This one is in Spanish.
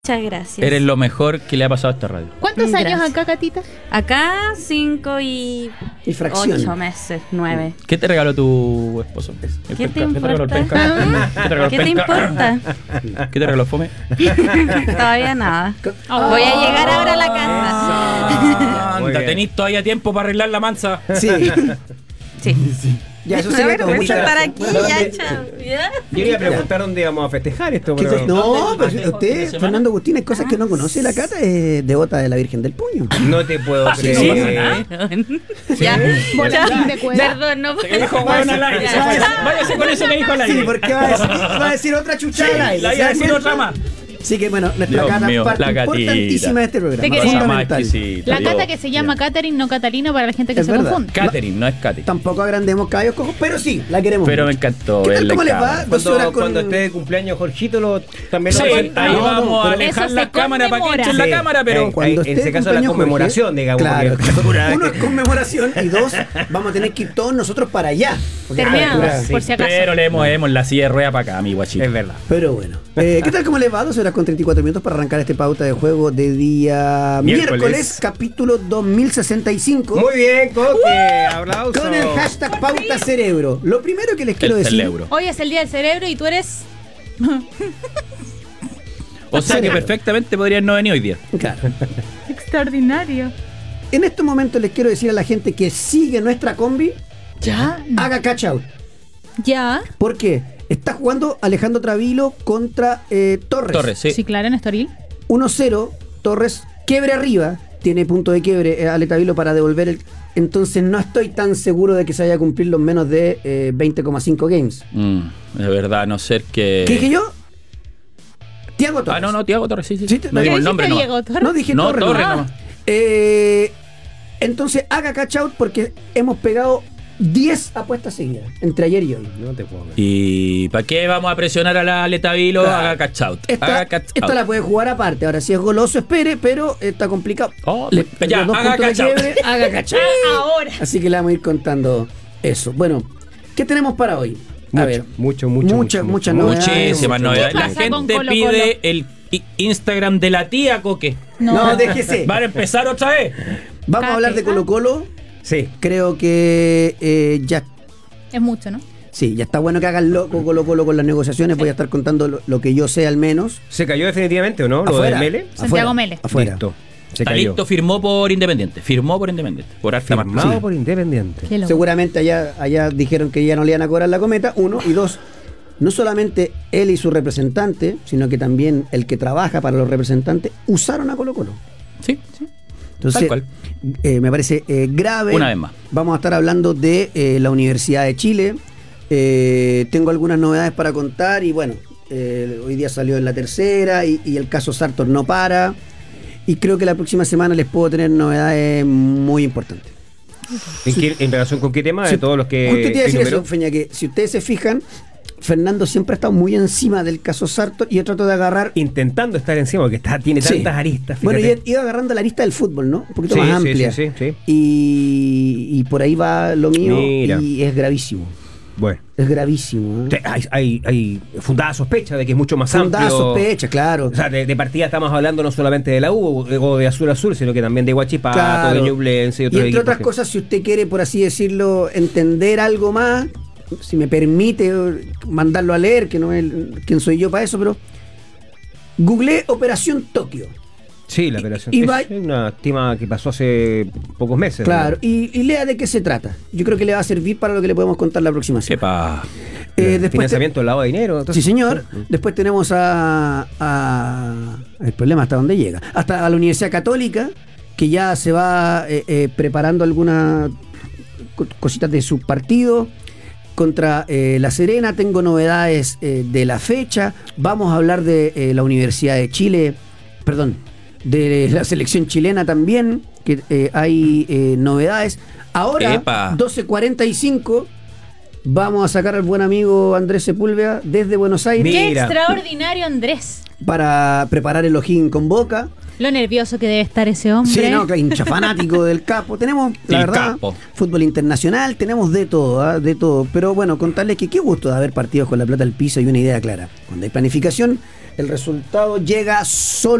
Muchas gracias. Eres lo mejor que le ha pasado a esta radio. ¿Cuántos años acá, Catita? Acá 5 y fracción. 8 meses, 9. ¿Qué te regaló tu esposo? ¿Qué te ¿Qué te regaló el importa? penca? ¿Qué te importa? ¿Qué te regaló Fome? Todavía nada. Voy a llegar ahora a la casa. Anda, tenés todavía tiempo para arreglar la mansa. Sí. Sí. Ya, eso Me sería voy a todo. Muchas estar gracias. aquí, ya, chao. ¿Ya? Yo iba a preguntar dónde íbamos a festejar esto, ¿Qué pero... cosa? No, pero ¿Dónde? usted, ¿Semana? Fernando Agustín, hay cosas que no conoce. La Cata es devota de la Virgen del Puño. No te puedo Sí, creer. Ya. Boletín de cueva. Perdón, no. Que dijo hueón al aire. Váyase con eso que dijo al aire. Sí, porque va a decir otra chuchada. La iba a decir otra más. Así que bueno, nuestra Dios Cata mío, parte la Catita. importantísima de este programa. Te queremos. Cosa más Fundamental. exquisita, La Dios. Cata que se llama Catherine, no Catalina, para la gente que Es se verdad. confunde. Catherine, no es Catherine. Tampoco agrandemos caballos cojos, pero sí, la queremos. Pero me mucho. encantó ¿Qué tal? verla ¿Cómo en les va? cámara. 2 horas con... Cuando esté de cumpleaños Jorgito, también Sí, lo ahí No, vamos a pero alejar eso la se cámara para que conmemora. echen la cámara, pero... Cuando en esté ese caso de la cumpleaños conmemoración, Jorge, digamos. claro, porque- uno es conmemoración y dos, vamos a tener que ir todos nosotros para allá. Porque Terminados, claro, por si acaso. Pero le movemos la silla de rueda para acá, mi guachito. Es verdad. Pero bueno, ¿qué tal? ¿Cómo les va? 2 horas con 34 minutos para arrancar este pauta de juego de día miércoles capítulo 2065. Muy bien, Coque. Aplausos. Con el hashtag pauta cerebro. Lo primero que les quiero El decir. cerebro. Hoy es el día del cerebro y tú eres... O sea que perfectamente podrían no venir hoy día. Claro. extraordinario. En estos momentos les quiero decir a la gente que sigue nuestra combi, ¿Ya? haga catch out. ¿Ya? ¿Por qué? Está jugando Alejandro Travilo contra Torres. Torres, sí. Sí, claro, en Estoril. 1-0, Torres quiebre arriba, tiene punto de quiebre Ale Tavilo para devolver el... Entonces no estoy tan seguro de que se vaya a cumplir los menos de 20,5 games. De verdad, a no ser que... ¿Qué dije yo? Tiago Torres. No, Tiago Torres, sí. Sí, No ¿qué dimos el dijiste, nombre, no. Diego Torres? No dije No, Torres. Torres no. nomás. Entonces haga catch out porque hemos pegado 10 apuestas seguidas entre ayer y hoy. No te puedo creer. ¿Y para qué vamos a presionar a la Aleta Vilo? Claro. Haga catch out. Esta Haga catch esta out. la puede jugar aparte. Ahora, si es goloso, espere, pero está complicado. Oh, Le- ya, los dos haga puntos de catch out. quiebre, haga catch out. Ahora. Así que le vamos a ir contando eso. Bueno, ¿qué tenemos para hoy? A ver, Muchas muchas novedades. Muchísimas novedades. La pasa con gente Colo pide el Instagram de la tía Coque. No, déjese. ¿Van a empezar otra vez? Vamos a hablar de Colo Colo. Sí. Creo que ya, Es mucho, ¿no? sí, ya está bueno que hagan loco Colo Colo con las negociaciones. Voy a estar contando lo que yo sé al menos. ¿Se cayó definitivamente o no? ¿Lo de Mele? Santiago Mele. Afuera. Listo. Se Está cayó. listo, firmó por Independiente. Por harta más. Firmado Sí. por Independiente. Qué loco. Seguramente allá dijeron que ya no le iban a cobrar la cometa, 1, y 2, no solamente él y su representante, sino que también el que trabaja para los representantes usaron a Colo Colo. Sí. Entonces, Tal cual. Me parece grave. Una vez más. Vamos a estar hablando de la Universidad de Chile. Tengo algunas novedades para contar y bueno, hoy día salió en la tercera y el caso Sartor no para. Y creo que la próxima semana les puedo tener novedades muy importantes. ¿En relación con qué tema? Si- De todos los que Justo te iba a decir enumeró. eso, Feña, que si ustedes se fijan, Fernando siempre ha estado muy encima del caso Sartor y yo trato de agarrar... Intentando estar encima, porque tiene Sí. tantas aristas. Bueno, fíjate. iba agarrando la lista del fútbol, ¿no? Un poquito Sí, más sí, amplia. sí, sí. Y por ahí va lo mío. Mira. Y es gravísimo. Bueno. Es gravísimo. ¿eh? Hay fundada sospecha de que es mucho más Fundada amplio. sospecha, claro. O sea, de partida estamos hablando no solamente de la U o de Azul Azul, sino que también de Huachipato, Claro. de Ñublense y Y otros entre equipos otras que- cosas, si usted quiere, por así decirlo, entender algo más, si me permite mandarlo a leer, que no es quién soy yo para eso, pero googleé Operación Tokio. Sí, la operación. y es va- una tema que pasó hace pocos meses. Claro, ¿no? y lea de qué se trata. Yo creo que le va a servir para lo que le podemos contar la próxima semana. Sepa. Después Financiamiento del lavado de dinero. Sí, entonces- señor. Después tenemos el problema hasta dónde llega. Hasta a la Universidad Católica, que ya se va preparando algunas cositas de su partido. Contra La Serena, tengo novedades de la fecha. Vamos a hablar de la Universidad de Chile, perdón, de la selección chilena también, que hay novedades. Ahora, Epa. 12:45. Vamos a sacar al buen amigo Andrés Sepúlveda desde Buenos Aires Qué Mira. extraordinario, Andrés. para preparar el O'Higgins con Boca. Lo nervioso que debe estar ese hombre. Sí, no, que hincha fanático del Capo. Tenemos, la El verdad, Capo. fútbol internacional, tenemos de todo, ¿ah? De todo. Pero bueno, contarles que qué gusto de haber partidos con la plata al piso y una idea clara. Cuando hay planificación, el resultado llega solo.